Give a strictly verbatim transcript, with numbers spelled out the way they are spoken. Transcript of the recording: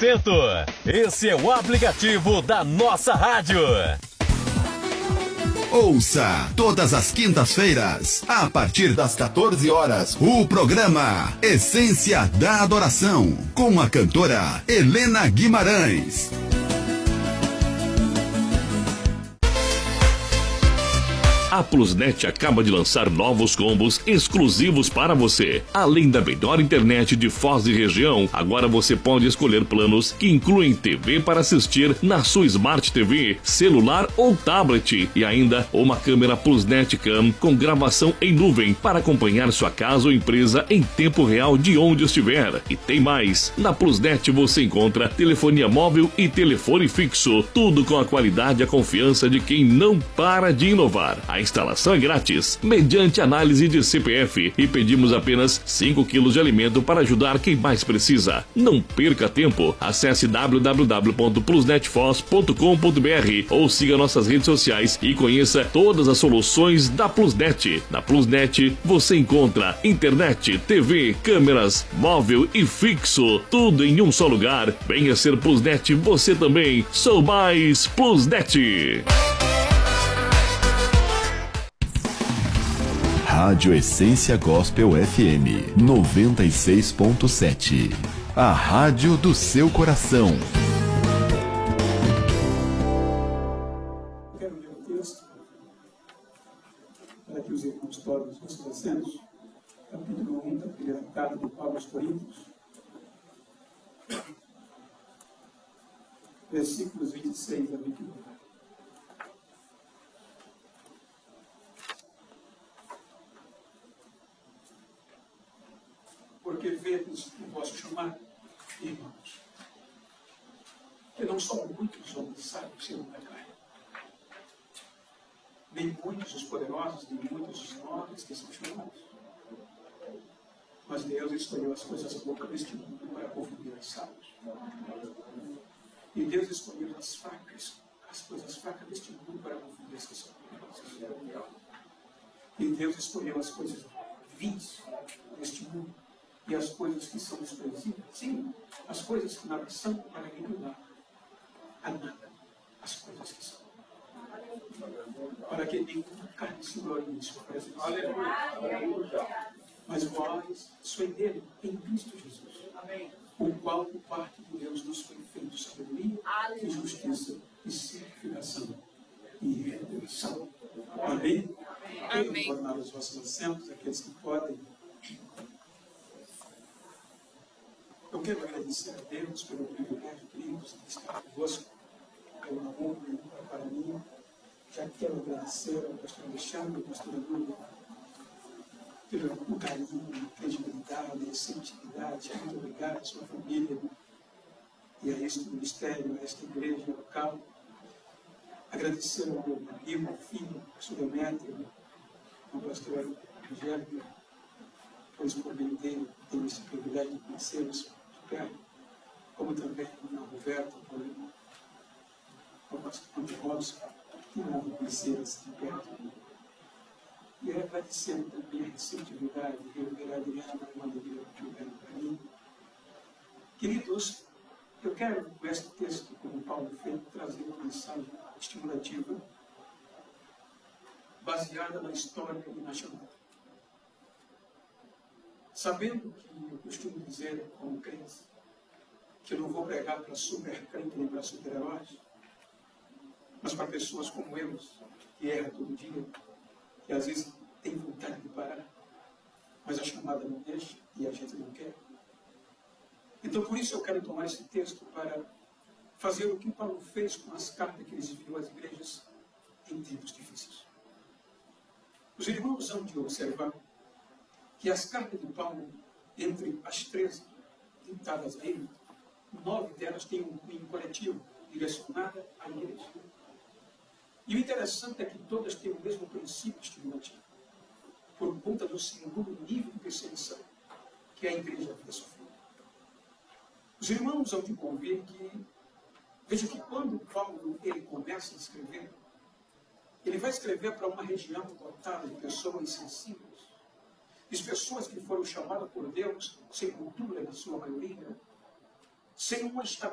cento. Esse é o aplicativo da nossa rádio. Ouça todas as quintas-feiras, a partir das quatorze horas, o programa Essência da Adoração, com a cantora Helena Guimarães. A Plusnet acaba de lançar novos combos exclusivos para você. Além da melhor internet de Foz e região, agora você pode escolher planos que incluem T V para assistir na sua Smart T V, celular ou tablet e ainda uma câmera Plusnet Cam com gravação em nuvem para acompanhar sua casa ou empresa em tempo real de onde estiver. E tem mais! Na Plusnet você encontra telefonia móvel e telefone fixo, tudo com a qualidade e a confiança de quem não para de inovar. A instalação é grátis, mediante análise de C P F, e pedimos apenas cinco quilos de alimento para ajudar quem mais precisa. Não perca tempo, acesse w w w ponto plusnetfoz ponto com ponto b r ou siga nossas redes sociais e conheça todas as soluções da Plusnet. Na Plusnet você encontra internet, T V, câmeras, móvel e fixo, tudo em um só lugar. Venha ser Plusnet você também. Sou mais Plusnet. Rádio Essência Gospel F M noventa e seis ponto sete. A rádio do seu coração. Eu quero ler o texto para que os irmãos todos os seus assentos. Capítulo um da primeira carta de Paulo aos Coríntios, versículos vinte e seis a vinte e nove. Porque vedes o vosso chamado, irmãos, que não são muitos homens sábios segundo a carne, nem muitos os poderosos, nem muitos os nobres que são chamados. Mas Deus escolheu as coisas loucas deste mundo para confundir os sábios. E Deus escolheu as fracas, as coisas fracas deste mundo para confundir as que são poderosas. E Deus escolheu as coisas vis deste mundo e as coisas que são desprezíveis, sim, as coisas que nada são, para igualar a nada as coisas que são, para que nenhuma carne se glorie em sua presença. Aleluia. Mas vós sois dele, em Cristo Jesus, amém, o qual por parte de Deus nos foi feito sabedoria, e justiça, e santificação e redenção. Amém? Amém. Tornar os vossos assentos, aqueles que podem. Eu quero agradecer a Deus pelo privilégio, queridos, de estar convosco. É uma honra para mim. Já quero agradecer ao pastor Alexandre, ao pastor Bruno, pelo carinho, a credibilidade, a receptividade. Muito obrigado à sua família e a este ministério, a esta igreja local. Agradecer ao meu amigo, ao filho, ao pastor Demétrio, ao pastor Angélico, pois por meio dele tenho esse privilégio de conhecê-los, como também a Roberta, o pastor Antônio Robson, que não conhecê-las de perto. E agradecendo também a receptividade e a Adriana, a irmã de Deus, jogando para mim. Queridos, eu quero, com este texto, como Paulo fez, trazer uma mensagem estimulativa, baseada na história e na chamada. Sabendo que eu costumo dizer, como crente, que eu não vou pregar para super crente nem para super-heróis, mas para pessoas como eu, que erram todo dia, que às vezes tem vontade de parar, mas a chamada não deixa e a gente não quer. Então, por isso eu quero tomar esse texto para fazer o que Paulo fez com as cartas que ele enviou às igrejas em tempos difíceis. Os irmãos hão de observar que as cartas de Paulo, entre as treze ditadas a ele, nove delas têm um cunho coletivo, direcionada à igreja. E o interessante é que todas têm o mesmo princípio estimulativo, por conta do segundo nível de perseguição que a igreja havia sofrido. Os irmãos hão de convir que, veja que quando Paulo ele começa a escrever, ele vai escrever para uma região dotada de pessoas sensíveis, de pessoas que foram chamadas por Deus sem cultura, na sua maioria, sem uma